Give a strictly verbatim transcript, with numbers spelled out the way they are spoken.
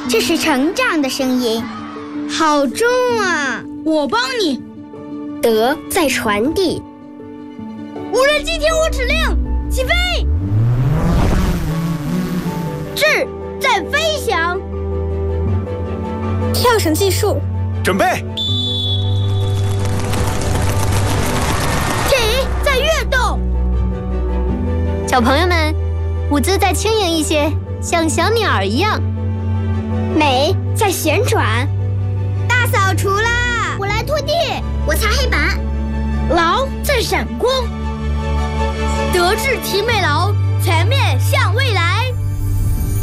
这是成长的声音。好重啊！ 我帮你。 德在传递。 无人机听我指令，起飞！智在飞翔。 跳绳计数。 准备。 体在跃动。 小朋友们，舞姿再轻盈一些，像小鸟一样。 美在旋转。 大扫除啦！ 我来拖地， 我擦黑板。 劳在闪光。德智体美劳，全面向未来。